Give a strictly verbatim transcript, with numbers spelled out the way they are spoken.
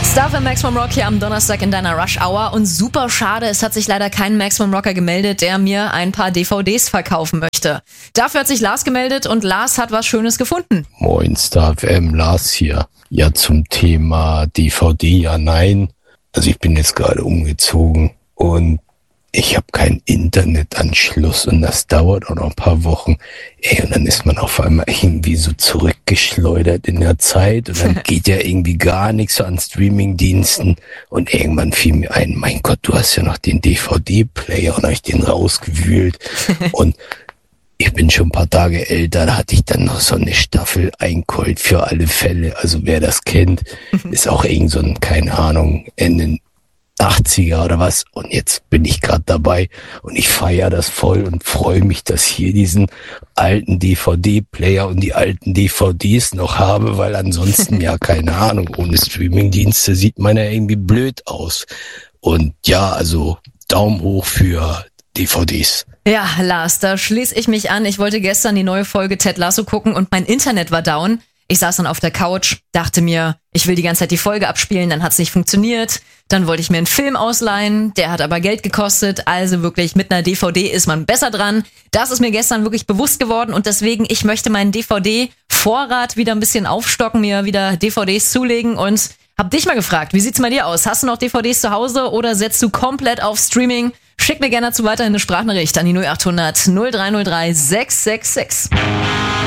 Stuff im Maximum Rock hier am Donnerstag in deiner Rush Hour. Und super schade, es hat sich leider kein Maximum Rocker gemeldet, der mir ein paar D V Ds verkaufen möchte. Dafür hat sich Lars gemeldet und Lars hat was Schönes gefunden. Moin Star F M, Lars hier. Ja, zum Thema D V D, ja, nein. Also ich bin jetzt gerade umgezogen und ich habe keinen Internetanschluss und das dauert auch noch ein paar Wochen. Ey, und dann ist man auf einmal irgendwie so zurückgeschleudert in der Zeit und dann geht ja irgendwie gar nichts so an Streamingdiensten und irgendwann fiel mir ein, mein Gott, du hast ja noch den D V D-Player und hab ich den rausgewühlt und ich bin schon ein paar Tage älter, da hatte ich dann noch so eine Staffel Einkold für alle Fälle. Also wer das kennt, ist auch irgend so ein, keine Ahnung, Ende achtziger oder was. Und jetzt bin ich gerade dabei und ich feiere das voll und freue mich, dass ich hier diesen alten D V D-Player und die alten D V Ds noch habe, weil ansonsten, ja, keine Ahnung, ohne Streamingdienste sieht man ja irgendwie blöd aus. Und ja, also Daumen hoch für D V Ds. Ja, Lars, da schließe ich mich an. Ich wollte gestern die neue Folge Ted Lasso gucken und mein Internet war down. Ich saß dann auf der Couch, dachte mir, ich will die ganze Zeit die Folge abspielen, dann hat's nicht funktioniert. Dann wollte ich mir einen Film ausleihen, der hat aber Geld gekostet. Also wirklich, mit einer D V D ist man besser dran. Das ist mir gestern wirklich bewusst geworden und deswegen, ich möchte meinen D V D-Vorrat wieder ein bisschen aufstocken, mir wieder D V Ds zulegen und hab dich mal gefragt, wie sieht's bei dir aus? Hast du noch D V Ds zu Hause oder setzt du komplett auf Streaming? Schick mir gerne dazu weiterhin eine Sprachnachricht an die null acht hundert null drei null drei sechs sechs sechs.